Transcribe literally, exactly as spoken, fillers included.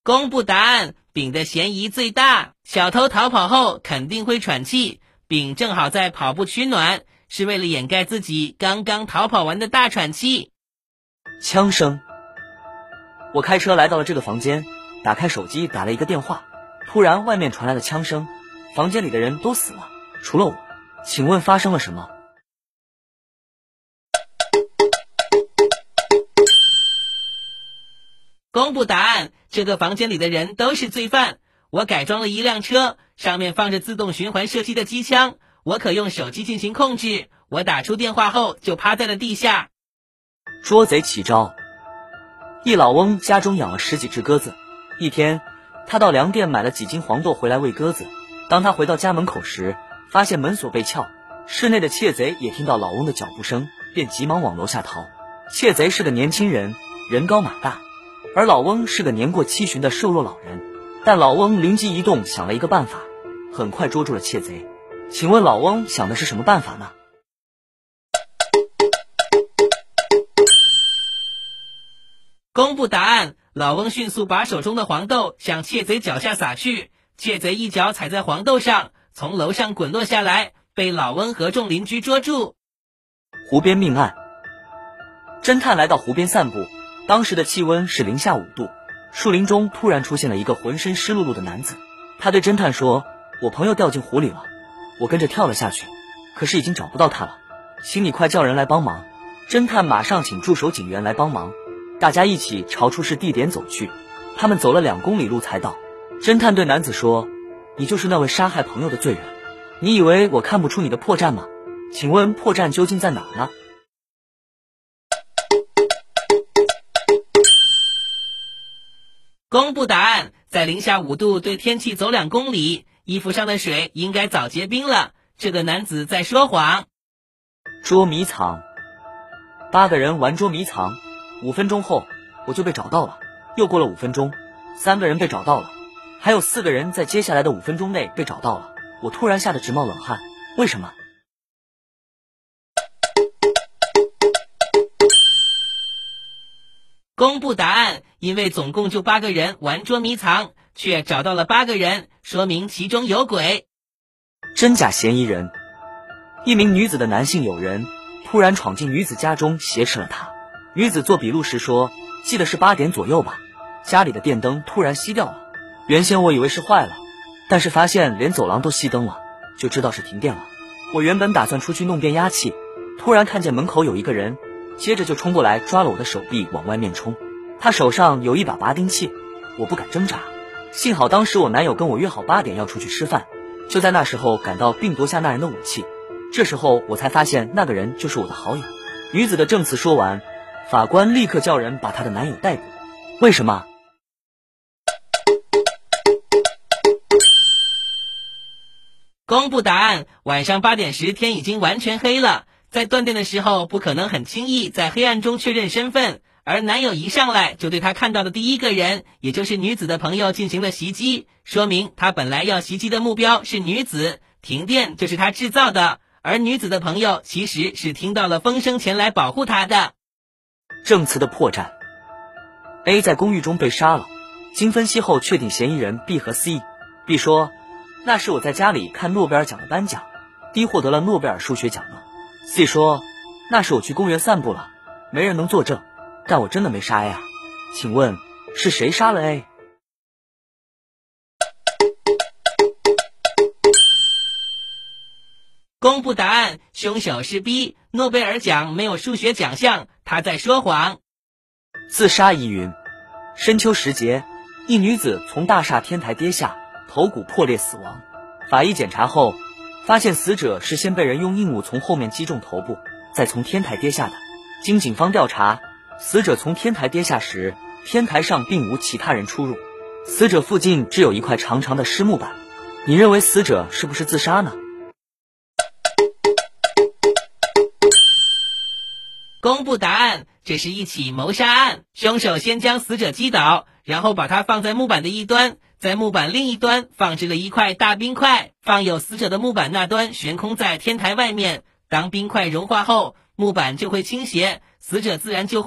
公布答案，丙的嫌疑最大。小偷逃跑后肯定会喘气，丙正好在跑步取暖，是为了掩盖自己刚刚逃跑完的大喘气。 枪声。我开车来到了这个房间，打开手机打了一个电话，突然外面传来了枪声，房间里的人都死了，除了我。请问发生了什么？ 公布答案，这个房间里的人都是罪犯。我改装了一辆车，上面放着自动循环射击的机枪，我可用手机进行控制。我打出电话后就趴在了地下。 捉贼起招。一老翁家中养了十几只鸽子，一天他到粮店买了几斤黄豆回来喂鸽子。当他回到家门口时，发现门锁被撬，室内的窃贼也听到老翁的脚步声，便急忙往楼下逃。窃贼是个年轻人，人高马大，而老翁是个年过七旬的瘦弱老人。但老翁灵机一动，想了一个办法，很快捉住了窃贼。请问老翁想的是什么办法呢？ 公布答案，老翁迅速把手中的黄豆向窃贼脚下撒去，窃贼一脚踩在黄豆上，从楼上滚落下来，被老翁和众邻居捉住。 湖边命案。侦探来到湖边散步，当时的气温是零下五度，树林中突然出现了一个浑身湿漉漉的男子。他对侦探说，我朋友掉进湖里了。我跟着跳了下去，可是已经找不到他了，请你快叫人来帮忙。侦探马上请驻守警员来帮忙，大家一起朝出事地点走去。他们走了两公里路才到。侦探对男子说，你就是那位杀害朋友的罪人，你以为我看不出你的破绽吗？请问破绽究竟在哪儿呢？ 公布答案，在零下五度对天气走两公里，衣服上的水应该早结冰了。这个男子在说谎。 捉迷藏。八个人玩捉迷藏，五分钟后我就被找到了。又过了五分钟，三个人被找到了，还有四个人在接下来的五分钟内被找到了。我突然吓得直冒冷汗，为什么？ 公布答案，因为总共就八个人玩捉迷藏，却找到了八个人，说明其中有鬼。 真假嫌疑人。一名女子的男性友人突然闯进女子家中挟持了她。女子做笔录时说，记得是八点左右吧，家里的电灯突然熄掉了。原先我以为是坏了，但是发现连走廊都熄灯了，就知道是停电了。我原本打算出去弄变压器，突然看见门口有一个人，接着就冲过来抓了我的手臂往外面冲。他手上有一把拔钉器，我不敢挣扎。幸好当时我男友跟我约好八点要出去吃饭，就在那时候赶到并夺下那人的武器。这时候我才发现那个人就是我的好友。女子的证词说完，法官立刻叫人把她的男友逮捕。为什么？ 公布答案，晚上八点时天已经完全黑了，在断电的时候不可能很轻易在黑暗中确认身份，而男友一上来就对他看到的第一个人，也就是女子的朋友进行了袭击，说明他本来要袭击的目标是女子，停电就是他制造的，而女子的朋友其实是听到了风声前来保护他的。 证词的破绽。 A 在公寓中被杀了，经分析后确定嫌疑人 B 和 C。 B 说，那是我在家里看诺贝尔奖的颁奖， D 获得了诺贝尔数学奖呢。 C 说，那是我去公园散步了，没人能作证，但我真的没杀 A 啊。请问是谁杀了 A？ 公布答案，凶手是 B， 诺贝尔奖没有数学奖项，他在说谎。 自杀疑云。深秋时节，一女子从大厦天台跌下，头骨破裂死亡。法医检查后发现死者是先被人用硬物从后面击中头部，再从天台跌下的。经警方调查，死者从天台跌下时，天台上并无其他人出入，死者附近只有一块长长的湿木板。你认为死者是不是自杀呢？ 公布答案，这是一起谋杀案，凶手先将死者击倒，然后把他放在木板的一端，在木板另一端放置了一块大冰块，放有死者的木板那端悬空在天台外面，当冰块融化后，木板就会倾斜，死者自然就会